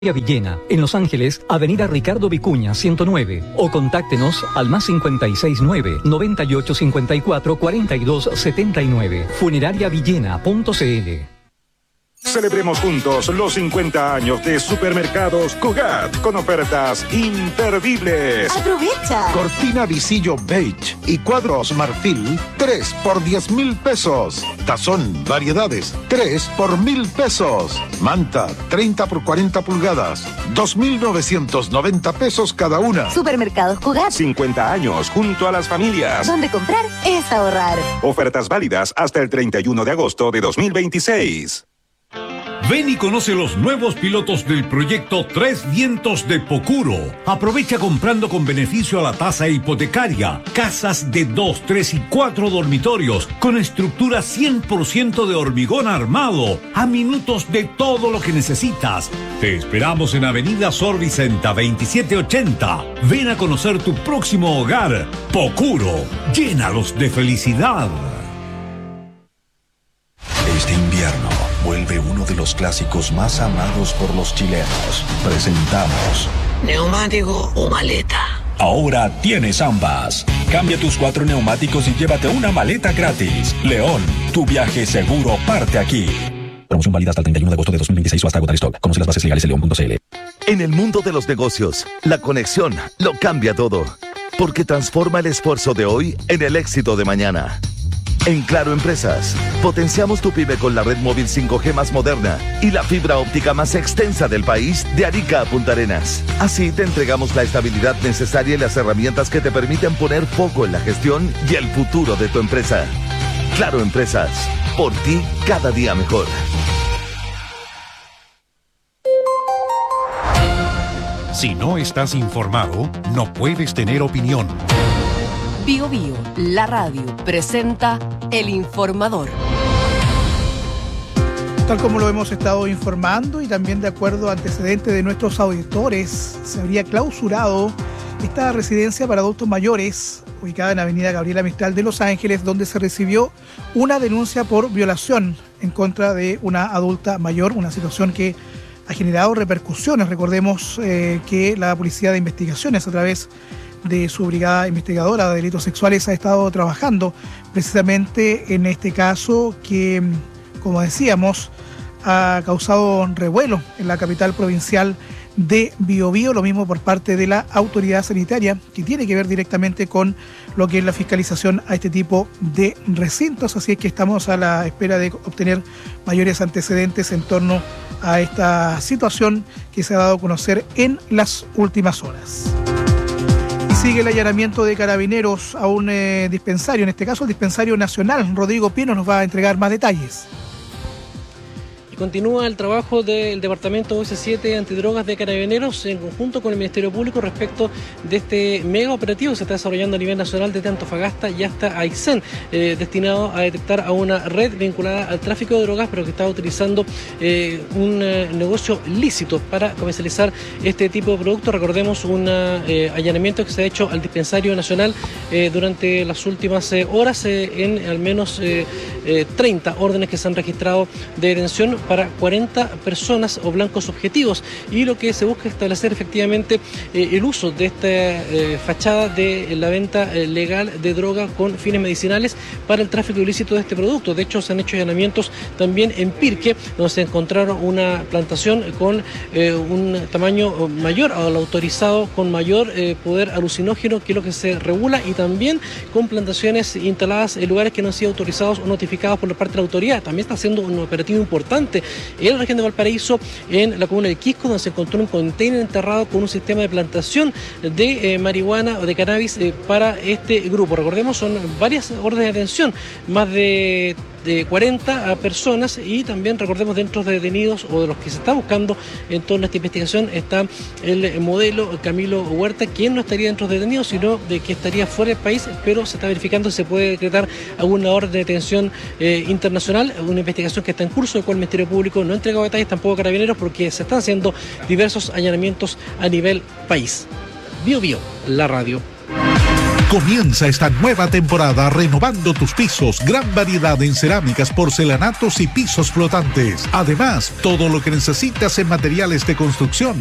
Villena, en Los Ángeles, Avenida Ricardo Vicuña, 109, o contáctenos al +569 9854 4279, funerariavillena.cl. Celebremos juntos los 50 años de Supermercados Cugat con ofertas imperdibles. ¡Aprovecha! Cortina visillo beige y cuadros marfil, 3 por 10,000 pesos. Tazón variedades, 3 por 1,000 pesos. Manta, 30 por 40 pulgadas, 2,990 pesos cada una. Supermercados Cugat. 50 años junto a las familias. Donde comprar es ahorrar. Ofertas válidas hasta el 31 de agosto de 2026. Ven y conoce los nuevos pilotos del proyecto Tres Vientos de Pocuro. Aprovecha comprando con beneficio a la tasa hipotecaria. Casas de 2, 3 y 4 dormitorios con estructura 100% de hormigón armado. A minutos de todo lo que necesitas. Te esperamos en Avenida Sor Vicenta 2780. Ven a conocer tu próximo hogar. Pocuro. Llénalos de felicidad. Este invierno vuelve uno de los clásicos más amados por los chilenos. Presentamos ¿neumático o maleta? Ahora tienes ambas. Cambia tus 4 neumáticos y llévate una maleta gratis. León, tu viaje seguro parte aquí. Promoción válida hasta el 31 de agosto de 2026 o hasta agotar stock. Conoce las bases legales en león.cl. En el mundo de los negocios, la conexión lo cambia todo. Porque transforma el esfuerzo de hoy en el éxito de mañana. En Claro Empresas, potenciamos tu pyme con la red móvil 5G más moderna y la fibra óptica más extensa del país de Arica a Punta Arenas. Así te entregamos la estabilidad necesaria y las herramientas que te permiten poner foco en la gestión y el futuro de tu empresa. Claro Empresas, por ti cada día mejor. Si no estás informado, no puedes tener opinión. Bio Bio, la radio, presenta El Informador. Tal como lo hemos estado informando y también de acuerdo a antecedentes de nuestros auditores, se habría clausurado esta residencia para adultos mayores ubicada en Avenida Gabriela Mistral de Los Ángeles, donde se recibió una denuncia por violación en contra de una adulta mayor, una situación que ha generado repercusiones. Recordemos que la Policía de Investigaciones, a través de su brigada investigadora de delitos sexuales, ha estado trabajando precisamente en este caso que, como decíamos, ha causado revuelo en la capital provincial de Biobío, lo mismo por parte de la autoridad sanitaria, que tiene que ver directamente con lo que es la fiscalización a este tipo de recintos. Así es que estamos a la espera de obtener mayores antecedentes en torno a esta situación que se ha dado a conocer en las últimas horas. Sigue el allanamiento de carabineros a un dispensario, en este caso el Dispensario Nacional. Rodrigo Pino nos va a entregar más detalles. Continúa el trabajo del Departamento OS7 Antidrogas de Carabineros en conjunto con el Ministerio Público respecto de este mega operativo que se está desarrollando a nivel nacional desde Antofagasta y hasta Aysén, destinado a detectar a una red vinculada al tráfico de drogas, pero que está utilizando un negocio lícito para comercializar este tipo de productos. Recordemos un allanamiento que se ha hecho al Dispensario Nacional durante las últimas horas en al menos 30 órdenes que se han registrado de detención para 40 personas o blancos objetivos, y lo que se busca es establecer efectivamente el uso de esta fachada de la venta legal de droga con fines medicinales para el tráfico ilícito de este producto. De hecho, se han hecho allanamientos también en Pirque, donde se encontraron una plantación con un tamaño mayor al autorizado, con mayor poder alucinógeno, que es lo que se regula, y también con plantaciones instaladas en lugares que no han sido autorizados o notificados por la parte de la autoridad. También está haciendo un operativo importante en la región de Valparaíso, en la comuna de Quisco, donde se encontró un container enterrado con un sistema de plantación de marihuana o de cannabis para este grupo. Recordemos, son varias órdenes de detención, más de 40 personas, y también recordemos, dentro de detenidos o de los que se está buscando en torno a esta investigación está el modelo Camilo Huerta, quien no estaría dentro de detenidos, sino de que estaría fuera del país, pero se está verificando si se puede decretar alguna orden de detención internacional, una investigación que está en curso, de cual el Ministerio Público no ha entregado detalles, tampoco Carabineros, porque se están haciendo diversos allanamientos a nivel país. Bio Bio, la radio. Comienza esta nueva temporada renovando tus pisos, gran variedad en cerámicas, porcelanatos y pisos flotantes. Además, todo lo que necesitas en materiales de construcción